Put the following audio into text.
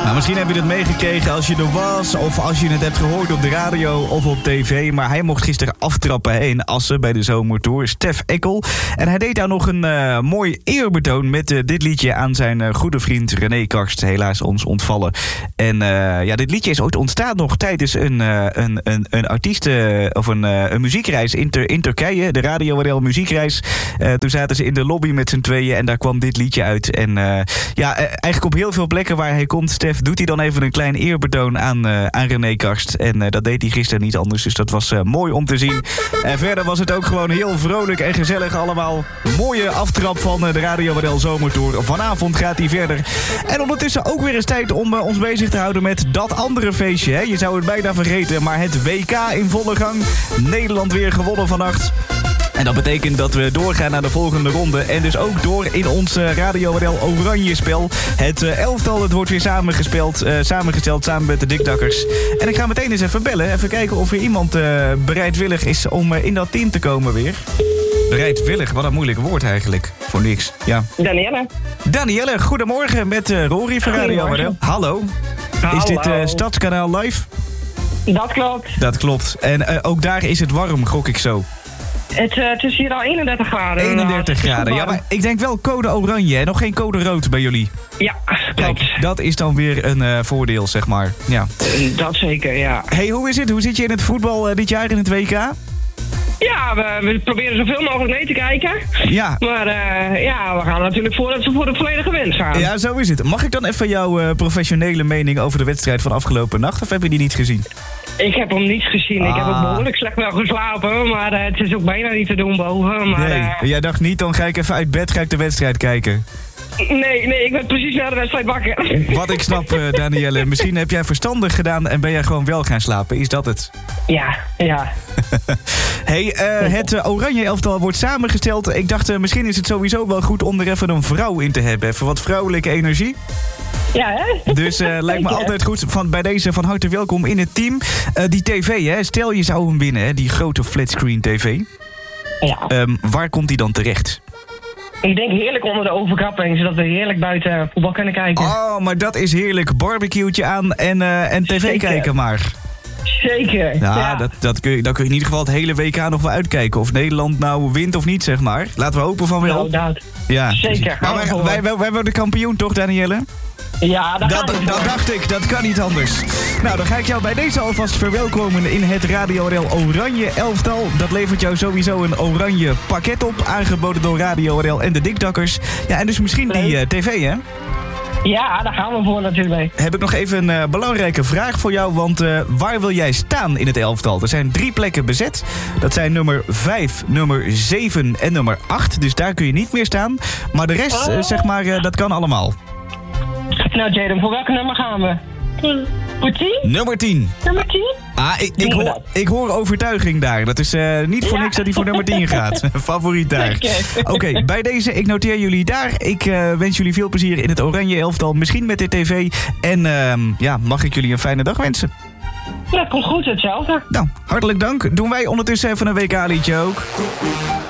Nou, misschien heb je het meegekregen als je er was, of als je het hebt gehoord op de radio of op tv. Maar hij mocht gisteren aftrappen in Assen bij de Zomertour, Stef Eckel. En hij deed daar nog een mooi eerbetoon met dit liedje aan zijn goede vriend René Karst, helaas ons ontvallen. En dit liedje is ooit ontstaan nog tijdens een artiesten of een muziekreis in Turkije, de Radio WDL muziekreis. Toen zaten ze in de lobby met z'n tweeën en daar kwam dit liedje uit. En eigenlijk op heel veel plekken waar hij komt, Stef, doet hij dan even een klein eerbetoon aan René Karst. En dat deed hij gisteren niet anders, dus dat was mooi om te zien. En verder was het ook gewoon heel vrolijk en gezellig allemaal. Mooie aftrap van de Radio WDL Zomertour. Vanavond gaat hij verder. En ondertussen ook weer eens tijd om ons bezig te houden met dat andere feestje. Hè? Je zou het bijna vergeten, maar het WK in volle gang. Nederland weer gewonnen vannacht. En dat betekent dat we doorgaan naar de volgende ronde. En dus ook door in ons Radio WDL Oranje spel. Het elftal, het wordt weer samengesteld samen met de Dikdakkers. En ik ga meteen eens even bellen. Even kijken of er iemand bereidwillig is om in dat team te komen weer. Bereidwillig, wat een moeilijk woord eigenlijk. Voor niks, ja. Danielle, goedemorgen met Rory van Radio WDL. Hallo. Is dit Stadskanaal Live? Dat klopt. Dat klopt. En ook daar is het warm, gok ik zo. Het is hier al 31 graden. 31 graden, ja, maar ik denk wel code oranje en nog geen code rood bij jullie. Ja, klopt. Kijk, dat is dan weer een voordeel, zeg maar. Ja. Dat zeker, ja. Hey, hoe is het? Hoe zit je in het voetbal dit jaar in het WK? Ja, we proberen zoveel mogelijk mee te kijken. Ja. Maar we gaan natuurlijk voor de volledige winst gaan. Ja, zo is het. Mag ik dan even jouw professionele mening over de wedstrijd van afgelopen nacht? Of heb je die niet gezien? Ik heb hem niet gezien. Ik heb ook behoorlijk slecht wel geslapen. Maar het is ook bijna niet te doen boven. Maar, nee, jij dacht niet, dan ga ik even uit bed, ga ik de wedstrijd kijken. Nee, ik ben precies na de wedstrijd wakker. Wat ik snap, Danielle. Misschien heb jij verstandig gedaan en ben jij gewoon wel gaan slapen. Is dat het? Ja. Hey, het oranje elftal wordt samengesteld. Ik dacht, misschien is het sowieso wel goed om er even een vrouw in te hebben. Even wat vrouwelijke energie. Ja, hè? Dus lijkt me altijd goed. Bij deze van harte welkom in het team. Die tv, hè? Stel je zou hem winnen, hè? Die grote flatscreen tv. Ja. Waar komt die dan terecht? Ik denk heerlijk onder de overkapping, zodat we heerlijk buiten voetbal kunnen kijken. Oh, maar dat is heerlijk. Barbecue'tje aan en tv Zeker. Kijken maar. Zeker. Ja, ja. Dan kun je in ieder geval het hele WK nog wel uitkijken. Of Nederland nou wint of niet, zeg maar. Laten we hopen van wel. Nou, ja. Zeker. Maar wij worden de kampioen toch, Danielle? Ja, dat dacht ik. Dat kan niet anders. Nou, dan ga ik jou bij deze alvast verwelkomen in het Radio WDL Oranje elftal. Dat levert jou sowieso een oranje pakket op. Aangeboden door Radio WDL en de Dikdakkers. Ja, en dus misschien die tv, hè? Ja, daar gaan we voor natuurlijk. Heb ik nog even een belangrijke vraag voor jou. Want waar wil jij staan in het elftal? Er zijn 3 plekken bezet. Dat zijn nummer 5, nummer 7 en nummer 8. Dus daar kun je niet meer staan. Maar de rest, dat kan allemaal. Nou, Jaden, voor welke nummer gaan we? 10. Voor 10? Nummer 10. Nummer 10? Ik hoor overtuiging daar. Dat is niet voor niks dat hij voor nummer 10 gaat. Favoriet daar. Oké, bij deze, ik noteer jullie daar. Ik wens jullie veel plezier in het oranje elftal. Misschien met de tv. En mag ik jullie een fijne dag wensen. Dat komt goed, hetzelfde. Nou, hartelijk dank. Doen wij ondertussen even een WK-liedje ook.